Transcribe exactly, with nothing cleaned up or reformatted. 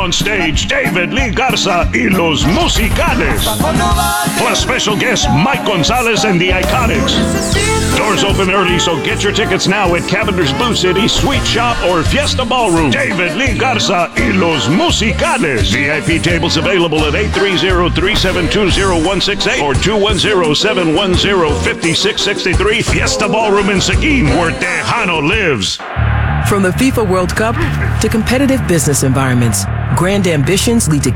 on stage, David Lee Garza y Los Musicales. Plus special guest Mike Gonzalez and the Iconics. Doors open early, so get your tickets now at Cavender's Blue City, Sweet Shop, or Fiesta Ballroom. David Lee Garza y Los Musicales. V I P tables available at eight three zero, three seven two, zero one six eight or two one zero, seven one zero, five six six three. Fiesta Ballroom in Seguin, where Tejano lives. From the FIFA World Cup to competitive business environments, grand ambitions lead to